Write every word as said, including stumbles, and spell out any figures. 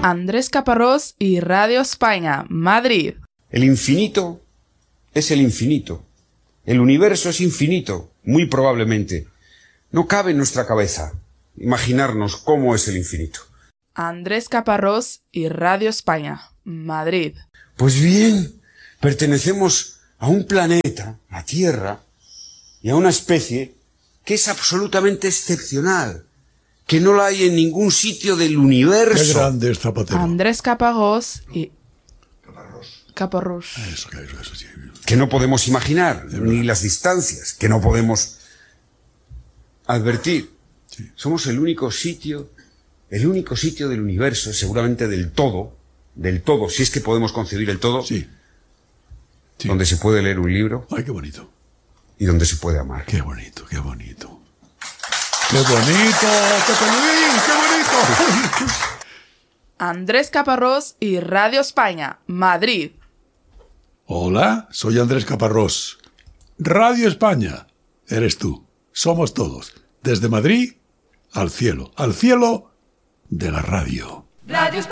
Andrés Caparrós y Radio España, Madrid. El infinito es el infinito. El universo es infinito, muy probablemente. No cabe en nuestra cabeza imaginarnos cómo es el infinito. Andrés Caparrós y Radio España, Madrid. Pues bien, pertenecemos a un planeta, la Tierra, y a una especie que es absolutamente excepcional, que no la hay en ningún sitio del universo. Qué grande es Zapatero. Andrés Caparrós y... Caparrós. Caparrós. Eso, eso, eso, sí. Que no podemos imaginar, ni las distancias, que no podemos advertir. Sí. Somos el único sitio, el único sitio del universo, seguramente del todo, del todo, si es que podemos concebir el todo, Sí. Sí. donde se puede leer un libro Ay, qué bonito. y donde se puede amar. Qué bonito, qué bonito. ¡Qué bonito! ¡Qué bonito! ¡Qué bonito! Andrés Caparrós y Radio España, Madrid. Hola, soy Andrés Caparrós. Radio España. Eres tú. Somos todos. Desde Madrid al cielo. Al cielo de la radio. Radio